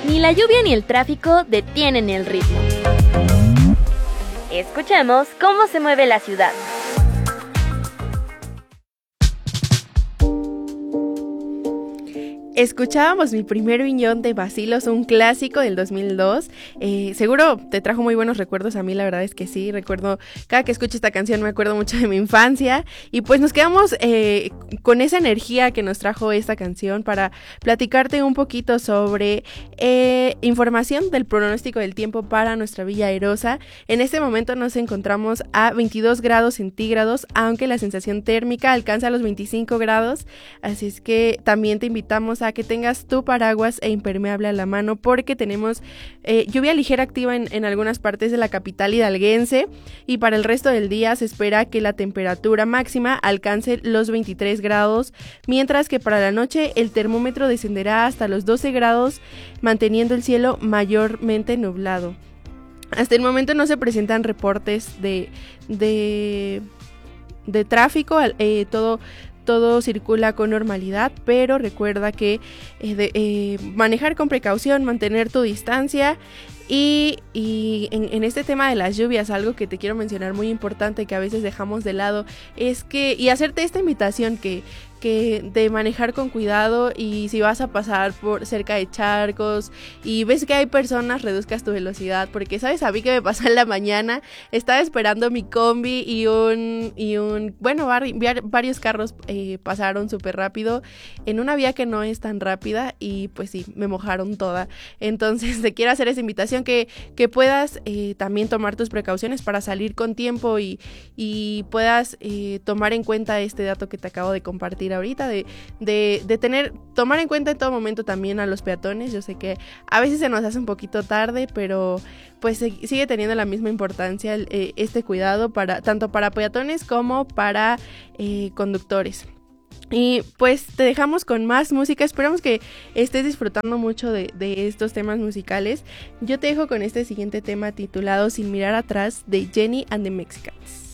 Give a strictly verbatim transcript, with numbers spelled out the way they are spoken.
Ni la lluvia ni el tráfico detienen el ritmo. Escuchemos cómo se mueve la ciudad. Escuchábamos Mi Primer Riñón de Bacilos, un clásico del dos mil dos. Eh, seguro te trajo muy buenos recuerdos. A mí la verdad es que sí, recuerdo, cada que escucho esta canción me acuerdo mucho de mi infancia. Y pues nos quedamos eh, con esa energía que nos trajo esta canción para platicarte un poquito sobre eh, información del pronóstico del tiempo para nuestra Villa Airosa. En este momento nos encontramos a veintidós grados centígrados, aunque la sensación térmica alcanza los veinticinco grados. Así es que también te invitamos a que tengas tu paraguas e impermeable a la mano, porque tenemos eh, lluvia ligera activa en, en algunas partes de la capital hidalguense, y para el resto del día se espera que la temperatura máxima alcance los veintitrés grados, mientras que para la noche el termómetro descenderá hasta los doce grados, manteniendo el cielo mayormente nublado. Hasta el momento no se presentan reportes de, de, de tráfico, eh, todo... Todo circula con normalidad, pero recuerda que eh, de, eh, manejar con precaución, mantener tu distancia. Y, y en, en este tema de las lluvias, algo que te quiero mencionar muy importante que a veces dejamos de lado es que, y hacerte esta invitación que, que de manejar con cuidado, y si vas a pasar por cerca de charcos y ves que hay personas, reduzcas tu velocidad, porque sabes, a mí que me pasó en la mañana, estaba esperando mi combi y un, y un bueno, vari, varios carros eh, pasaron súper rápido en una vía que no es tan rápida, y pues sí, me mojaron toda. Entonces te quiero hacer esa invitación que, que puedas eh, también tomar tus precauciones para salir con tiempo, y, y puedas eh, tomar en cuenta este dato que te acabo de compartir ahorita, de, de, de tener, tomar en cuenta en todo momento también a los peatones. Yo sé que a veces se nos hace un poquito tarde, pero pues sigue teniendo la misma importancia eh, este cuidado para tanto para peatones como para eh, conductores. Y pues te dejamos con más música. Esperamos que estés disfrutando mucho de, de estos temas musicales. Yo te dejo con este siguiente tema titulado Sin Mirar Atrás, de Jenny and the Mexicans.